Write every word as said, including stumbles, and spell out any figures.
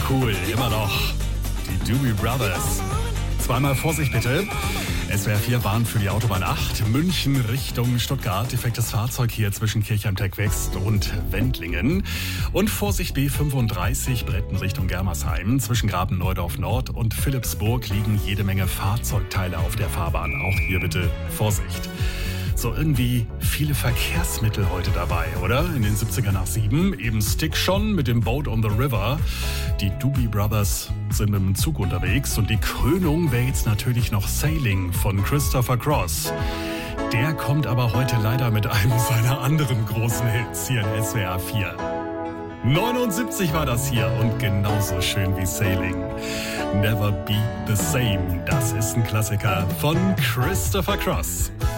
cool, immer noch. Die Doobie Brothers. Zweimal Vorsicht bitte. S W R vier Bahn für die Autobahn acht, München Richtung Stuttgart. Defektes Fahrzeug hier zwischen Kirchheim-Tech West und Wendlingen. Und Vorsicht B fünfunddreißig, Bretten Richtung Germersheim. Zwischen Graben-Neudorf Nord und Philippsburg liegen jede Menge Fahrzeugteile auf der Fahrbahn. Auch hier bitte Vorsicht. So irgendwie viele Verkehrsmittel heute dabei, oder? In den siebziger nach sieben, eben Stick schon mit dem Boat on the River. Die Doobie Brothers sind mit dem Zug unterwegs und die Krönung wäre jetzt natürlich noch Sailing von Christopher Cross. Der kommt aber heute leider mit einem seiner anderen großen Hits hier in S W R vier. neunundsiebzig war das hier und genauso schön wie Sailing. Never Be the Same, das ist ein Klassiker von Christopher Cross.